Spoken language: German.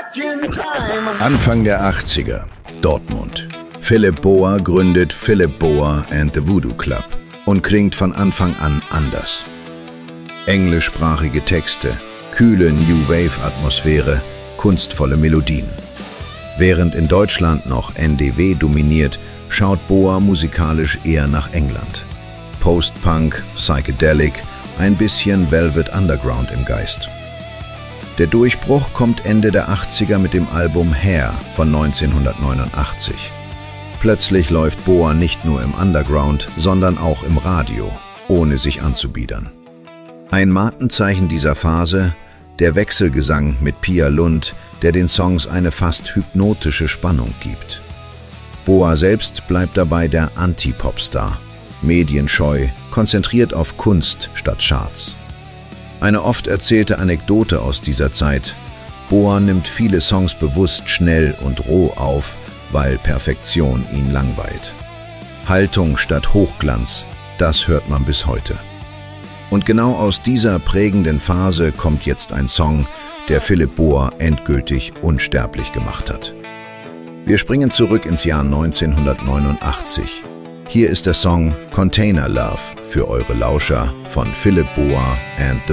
Anfang der 80er, Dortmund. Philipp Boa gründet Philipp Boa and the Voodoo Club und klingt von Anfang an anders. Englischsprachige Texte, kühle New Wave-Atmosphäre, kunstvolle Melodien. Während in Deutschland noch NDW dominiert, schaut Boa musikalisch eher nach England. Post-Punk, Psychedelic, ein bisschen Velvet Underground im Geist. Der Durchbruch kommt Ende der 80er mit dem Album Hair von 1989. Plötzlich läuft Boa nicht nur im Underground, sondern auch im Radio, ohne sich anzubiedern. Ein Markenzeichen dieser Phase, der Wechselgesang mit Pia Lund, der den Songs eine fast hypnotische Spannung gibt. Boa selbst bleibt dabei der Anti-Popstar, medienscheu, konzentriert auf Kunst statt Charts. Eine oft erzählte Anekdote aus dieser Zeit: Boa nimmt viele Songs bewusst schnell und roh auf, weil Perfektion ihn langweilt. Haltung statt Hochglanz, das hört man bis heute. Und genau aus dieser prägenden Phase kommt jetzt ein Song, der Philipp Boa endgültig unsterblich gemacht hat. Wir springen zurück ins Jahr 1989. Hier ist der Song Container Love für eure Lauscher von Philipp Boa and the